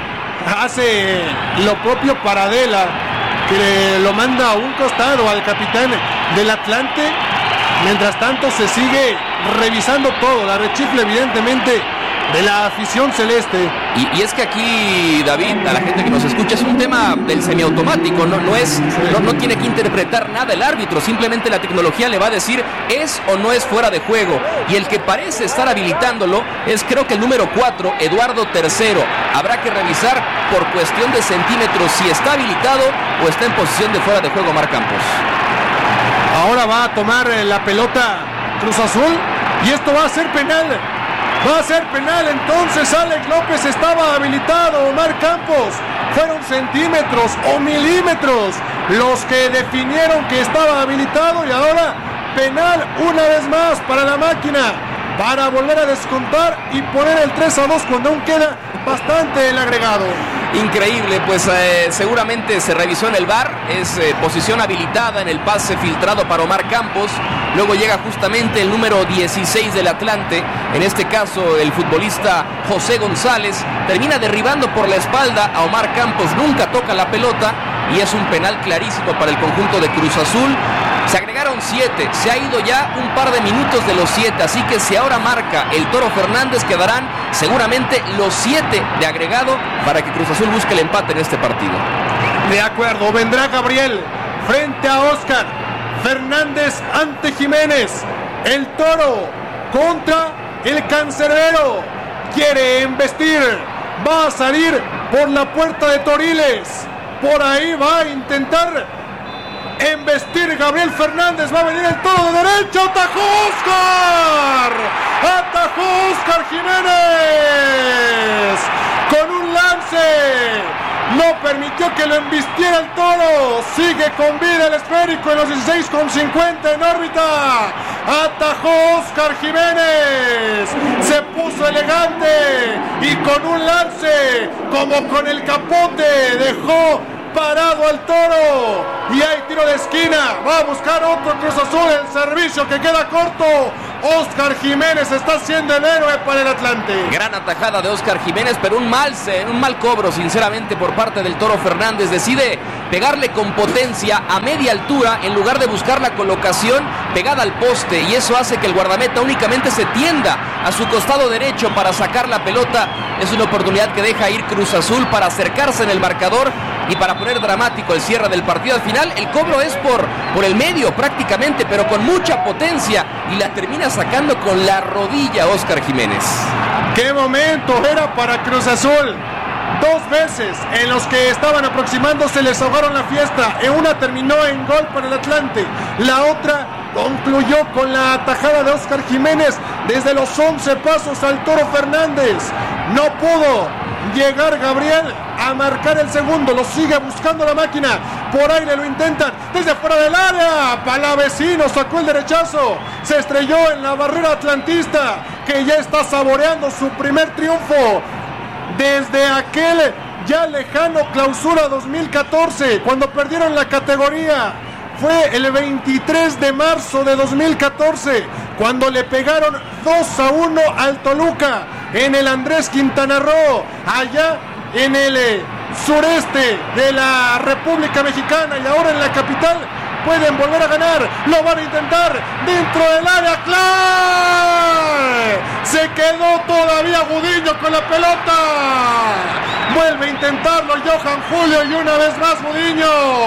hace lo propio Paradela, que lo manda a un costado al capitán del Atlante. Mientras tanto se sigue revisando todo, la rechifla evidentemente de la afición celeste. Y, y es que aquí, David, a la gente que nos escucha, es un tema del semiautomático, no, no, es, no, no tiene que interpretar nada el árbitro, simplemente la tecnología le va a decir es o no es fuera de juego. Y el que parece estar habilitándolo es, creo que el número cuatro, Eduardo Tercero. Habrá que revisar por cuestión de centímetros si está habilitado o está en posición de fuera de juego Omar Campos. Ahora va a tomar la pelota Cruz Azul y esto va a ser penal. Va a ser penal, entonces Alex López estaba habilitado, Omar Campos. Fueron centímetros o milímetros los que definieron que estaba habilitado, y ahora penal una vez más para la máquina, para volver a descontar y poner el tres a dos cuando aún queda bastante el agregado. Increíble, pues eh, seguramente se revisó en el V A R, es eh, posición habilitada en el pase filtrado para Omar Campos. Luego llega justamente el número dieciséis del Atlante, en este caso el futbolista José González, termina derribando por la espalda a Omar Campos, nunca toca la pelota. y es un penal clarísimo para el conjunto de Cruz Azul. Se agregaron siete, se ha ido ya un par de minutos de los siete, así que si ahora marca el Toro Fernández, quedarán seguramente los siete de agregado para que Cruz Azul busque el empate en este partido. De acuerdo, vendrá Gabriel frente a Oscar Fernández ante Jiménez. El Toro contra el Cancerbero. Quiere embestir, va a salir por la puerta de Toriles. Por ahí va a intentar embestir Gabriel Fernández, va a venir el Toro de derecho, atajó Oscar, atajó Oscar Jiménez, con un lance, no permitió que lo embistiera el Toro, sigue con vida el esférico en los dieciséis con cincuenta en órbita, atajó Oscar Jiménez, se puso elegante y con un lance, como con el capote, dejó parado al Toro y hay tiro de esquina, va a buscar otro Cruz Azul, el servicio que queda corto. Oscar Jiménez está siendo el héroe para el Atlante. Gran atajada de Oscar Jiménez, pero un mal, un mal cobro sinceramente por parte del Toro Fernández. Decide pegarle con potencia a media altura en lugar de buscar la colocación pegada al poste, y eso hace que el guardameta únicamente se tienda a su costado derecho para sacar la pelota. Es una oportunidad que deja ir Cruz Azul para acercarse en el marcador y para poner dramático el cierre del partido. Al final el cobro es por, por el medio prácticamente, pero con mucha potencia, y la termina sacando con la rodilla Oscar Jiménez. ¡Qué momento era para Cruz Azul! Dos veces en los que estaban aproximándose les ahogaron la fiesta. En una terminó en gol para el Atlante, la otra concluyó con la atajada de Oscar Jiménez desde los once pasos al Toro Fernández. No pudo llegar Gabriel a marcar el segundo, lo sigue buscando la máquina, por aire lo intentan, desde fuera del área, Palavecino sacó el derechazo, se estrelló en la barrera atlantista, que ya está saboreando su primer triunfo desde aquel ya lejano clausura dos mil catorce, cuando perdieron la categoría. Fue el veintitrés de marzo de dos mil catorce, cuando le pegaron dos a uno al Toluca en el Andrés Quintana Roo, allá en el eh, sureste de la República Mexicana, y ahora en la capital pueden volver a ganar, lo van a intentar dentro del área. ¡Clar! Se quedó todavía Gudiño con la pelota, vuelve a intentarlo Johan Julio y una vez más Gudiño,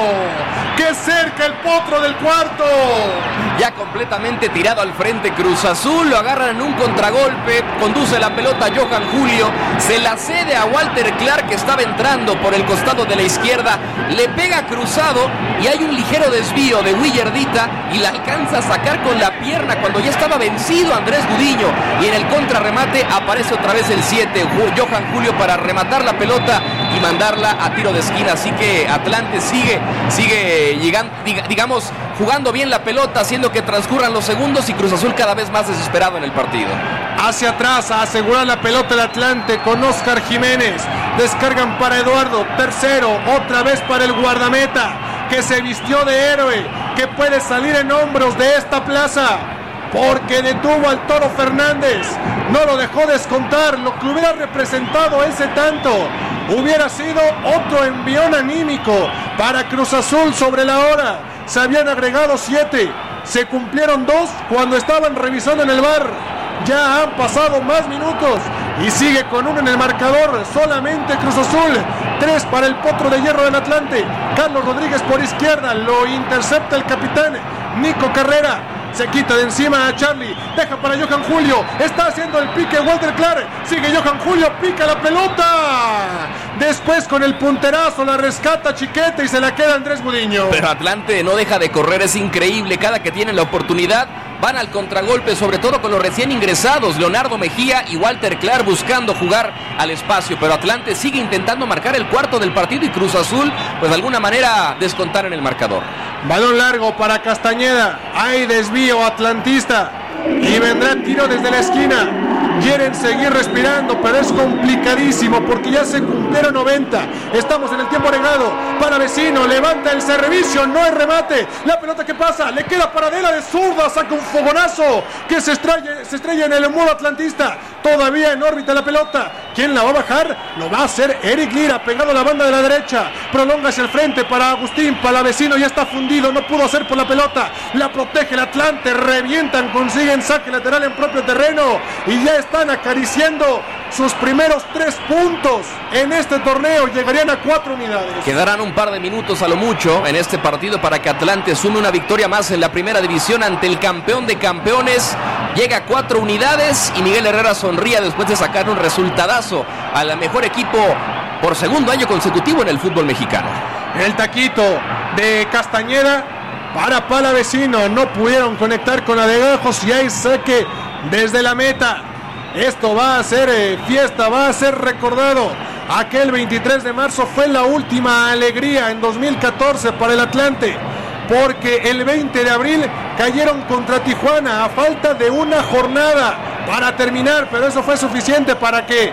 que cerca el potro del cuarto. Ya completamente tirado al frente Cruz Azul, lo agarran en un contragolpe, conduce la pelota Johan Julio, se la cede a Walter Clark, que estaba entrando por el costado de la izquierda, le pega cruzado y hay un ligero desvío de Willardita y la alcanza a sacar con la pierna cuando ya estaba vencido Andrés Gudiño, y en el contrarremate aparece otra vez el siete, Johan Julio, para rematar la pelota y mandarla a tiro de esquina. Así que Atlante sigue, sigue llegando, digamos, jugando bien la pelota, haciendo que transcurran los segundos, y Cruz Azul cada vez más desesperado en el partido. Hacia atrás a asegurar la pelota el Atlante con Oscar Jiménez. Descargan para Eduardo, tercero, otra vez para el guardameta, que se vistió de héroe, que puede salir en hombros de esta plaza, porque detuvo al Toro Fernández, no lo dejó descontar. Lo que hubiera representado ese tanto hubiera sido otro envión anímico para Cruz Azul sobre la hora. Se habían agregado siete, se cumplieron dos cuando estaban revisando en el V A R. Ya han pasado más minutos y sigue con uno en el marcador solamente Cruz Azul. Tres para el potro de hierro del Atlante. Carlos Rodríguez por izquierda, lo intercepta el capitán Nico Carrera. Se quita de encima a Charlie, deja para Johan Julio, está haciendo el pique Walter Clark, sigue Johan Julio, pica la pelota, después con el punterazo la rescata Chiquete y se la queda Andrés Gudiño. Pero Atlante no deja de correr, es increíble, cada que tienen la oportunidad van al contragolpe, sobre todo con los recién ingresados Leonardo Mejía y Walter Clark buscando jugar al espacio, pero Atlante sigue intentando marcar el cuarto del partido y Cruz Azul pues de alguna manera descontar en el marcador. Balón largo para Castañeda, hay desvío atlantista y vendrá tiro desde la esquina. quieren seguir respirando, pero es complicadísimo porque ya se cumplieron noventa. Estamos en el tiempo agregado. Palavecino levanta el servicio, no hay remate. La pelota que pasa, le queda Paradela de zurda, saca un fogonazo que se estrella, se estrella en el muro atlantista. Todavía en órbita la pelota. ¿Quién la va a bajar? Lo va a hacer Eric Lira, pegado a la banda de la derecha. Prolonga hacia el frente para Agustín. Palavecino ya está fundido, no pudo hacer por la pelota. La protege el Atlante, revientan, consiguen saque lateral en propio terreno y ya están acariciando sus primeros tres puntos en este torneo. Llegarían a cuatro unidades. Quedarán un par de minutos a lo mucho en este partido para que Atlante sume una victoria más en la primera división ante el campeón de campeones. Llega a cuatro unidades y Miguel Herrera sonría después de sacar un resultadazo al mejor equipo por segundo año consecutivo en el fútbol mexicano. El taquito de Castañeda para Palavecino, no pudieron conectar con Adegajos y hay saque desde la meta. Esto va a ser eh, fiesta, va a ser recordado. Aquel veintitrés de marzo fue la última alegría en dos mil catorce para el Atlante, porque el veinte de abril cayeron contra Tijuana a falta de una jornada para terminar, pero eso fue suficiente para que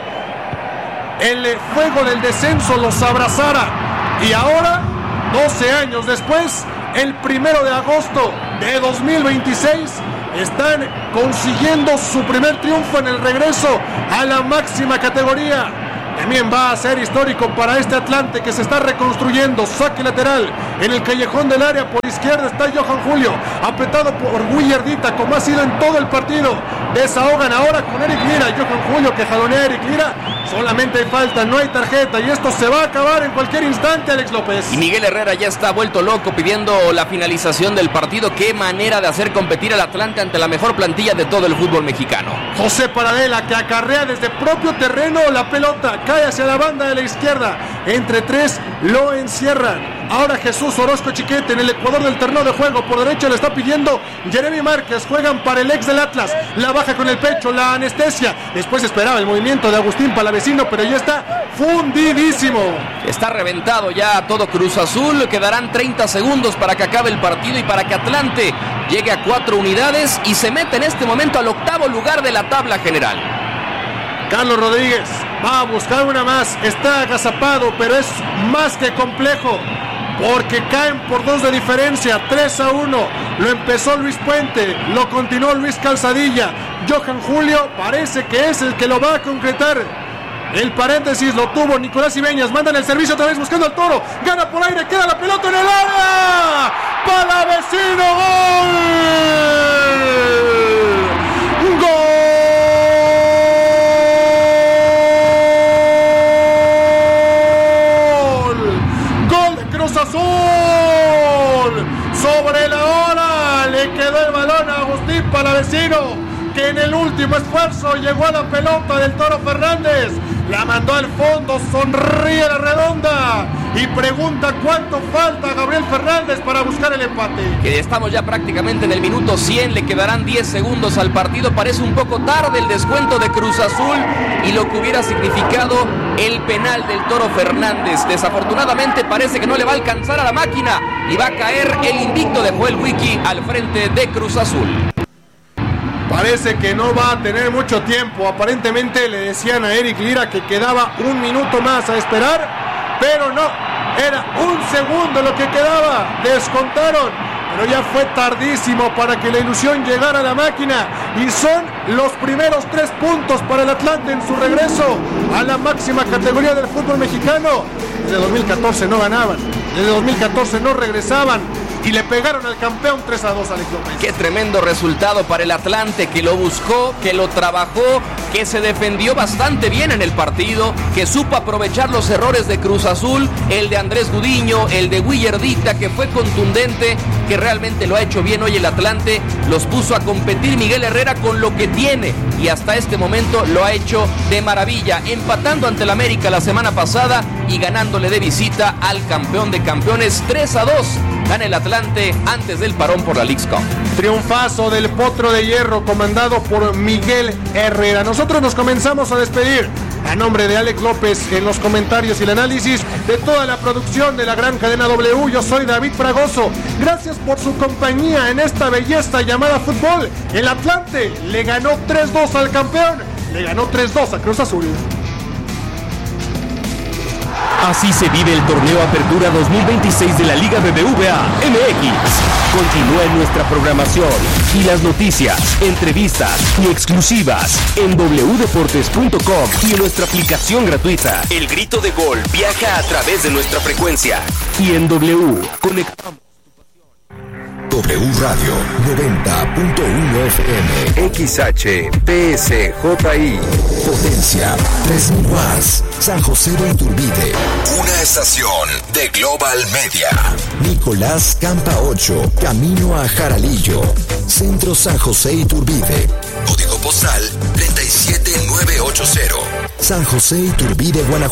el fuego del descenso los abrazara. Y ahora, doce años después, el primero de agosto de dos mil veintiséis, están consiguiendo su primer triunfo en el regreso a la máxima categoría. También va a ser histórico para este Atlante que se está reconstruyendo. Saque lateral en el callejón del área. Por izquierda está Johan Julio, apretado por Willardita, como ha sido en todo el partido. Desahogan ahora con Eric Lira. Johan Julio que jalonea a Eric Lira. Solamente hay falta, no hay tarjeta y esto se va a acabar en cualquier instante, Alex López. Y Miguel Herrera ya está vuelto loco pidiendo la finalización del partido. Qué manera de hacer competir al Atlante ante la mejor plantilla de todo el fútbol mexicano. José Paradela que acarrea desde propio terreno la pelota, cae hacia la banda de la izquierda. Entre tres lo encierran. Ahora Jesús Orozco Chiquete en el ecuador del terreno de juego. Por derecha le está pidiendo Jeremy Márquez. Juegan para el ex del Atlas. La baja con el pecho, la anestesia. Después esperaba el movimiento de Agustín Palavecino, pero ya está fundidísimo. Está reventado ya todo Cruz Azul. Quedarán treinta segundos para que acabe el partido y para que Atlante llegue a cuatro unidades y se mete en este momento al octavo lugar de la tabla general. Carlos Rodríguez va a buscar una más. Está agazapado, pero es más que complejo, porque caen por dos de diferencia, tres a uno. Lo empezó Luis Puente, lo continuó Luis Calzadilla. Johan Julio parece que es el que lo va a concretar. El paréntesis lo tuvo Nicolás Ibeñas. Mandan el servicio otra vez buscando al Toro. Gana por aire, queda la pelota en el área. Palavecino, gol. Gol. Gol de Cruz Azul. Sobre la hora le quedó el balón a Agustín Palavecino, que en el último esfuerzo llegó a la pelota del Toro Fernández, la mandó al fondo, sonríe la redonda y pregunta cuánto falta a Gabriel Fernández para buscar el empate. Que estamos ya prácticamente en el minuto cien, le quedarán diez segundos al partido. Parece un poco tarde el descuento de Cruz Azul y lo que hubiera significado el penal del Toro Fernández. Desafortunadamente parece que no le va a alcanzar a la máquina y va a caer el invicto de Joel Wiki al frente de Cruz Azul. Parece que no va a tener mucho tiempo. Aparentemente le decían a Eric Lira que quedaba un minuto más a esperar, pero no, era un segundo lo que quedaba. Descontaron, pero ya fue tardísimo para que la ilusión llegara a la máquina y son los primeros tres puntos para el Atlante en su regreso a la máxima categoría del fútbol mexicano. Desde dos mil catorce no ganaban, desde dos mil catorce no regresaban y le pegaron al campeón tres a dos a Alex López. Qué tremendo resultado para el Atlante, que lo buscó, que lo trabajó, que se defendió bastante bien en el partido, que supo aprovechar los errores de Cruz Azul, el de Andrés Gudiño, el de Willardita, que fue contundente, que realmente lo ha hecho bien hoy el Atlante. Los puso a competir Miguel Herrera con lo que tiene y hasta este momento lo ha hecho de maravilla, empatando ante el América la semana pasada y ganándole de visita al campeón de campeones tres a dos. Gana el Atlante antes del parón por la Leagues Cup. Triunfazo del Potro de Hierro comandado por Miguel Herrera. Nosotros nos comenzamos a despedir. A nombre de Alex López en los comentarios y el análisis, de toda la producción de la gran cadena W, yo soy David Fragoso. Gracias por su compañía en esta belleza llamada fútbol. El Atlante le ganó tres dos al campeón le ganó tres dos a Cruz Azul. Así se vive el torneo Apertura dos mil veintiséis de la Liga B B V A M X. Continúa en nuestra programación y las noticias, entrevistas y exclusivas en doble u deportes punto com y en nuestra aplicación gratuita. El grito de gol viaja a través de nuestra frecuencia. Y en W conectamos. W Radio noventa punto uno F M, X H P S J I, Potencia tres mil watts, San José de Iturbide, una estación de Global Media. Nicolás Campa ocho, camino a Jaralillo, Centro San José Iturbide, código postal treinta y siete nueve ochenta, San José Iturbide, Guanajuato.